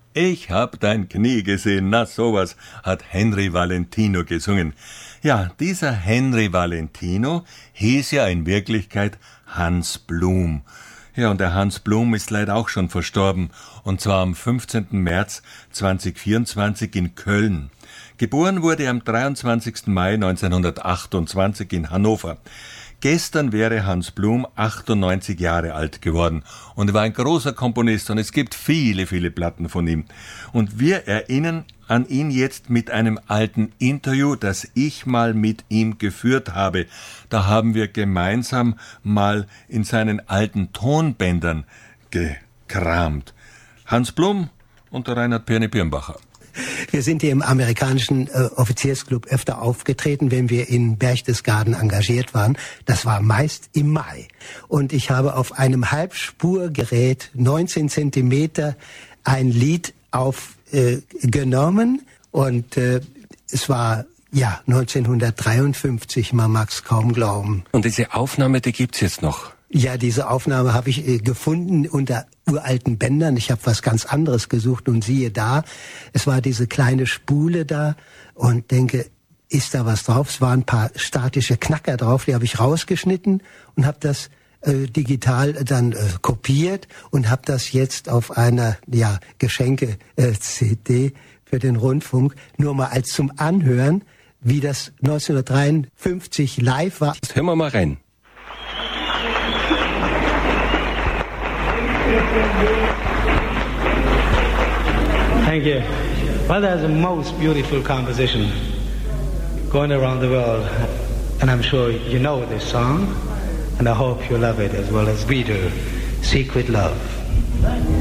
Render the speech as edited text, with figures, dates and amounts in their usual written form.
Ich hab dein Knie gesehen, na sowas, hat Henry Valentino gesungen. Ja, dieser Henry Valentino hieß ja in Wirklichkeit Hans Blum. Ja, und der Hans Blum ist leider auch schon verstorben, und zwar am 15. März 2024 in Köln. Geboren wurde er am 23. Mai 1928 in Hannover. Gestern wäre Hans Blum 98 Jahre alt geworden und er war ein großer Komponist und es gibt viele, viele Platten von ihm. Und wir erinnern an ihn jetzt mit einem alten Interview, das ich mal mit ihm geführt habe. Da haben wir gemeinsam mal in seinen alten Tonbändern gekramt. Hans Blum und der Reinhard Pirni Birnbacher. Wir sind hier im amerikanischen Offiziersclub öfter aufgetreten, wenn wir in Berchtesgaden engagiert waren. Das war meist im Mai. Und ich habe auf einem Halbspurgerät 19 Zentimeter ein Lied aufgenommen. Und es war 1953, man mag's kaum glauben. Und diese Aufnahme, die gibt's jetzt noch? Ja, diese Aufnahme habe ich gefunden unter uralten Bändern. Ich habe was ganz anderes gesucht und siehe da, es war diese kleine Spule da und denke, ist da was drauf? Es waren ein paar statische Knacker drauf, die habe ich rausgeschnitten und habe das digital dann kopiert und habe das jetzt auf einer Geschenke-CD für den Rundfunk nur mal als zum Anhören, wie das 1953 live war. Jetzt hören wir mal rein. Thank you. Well, there's a most beautiful composition going around the world, and I'm sure you know this song, and I hope you love it as well as we do. Secret Love.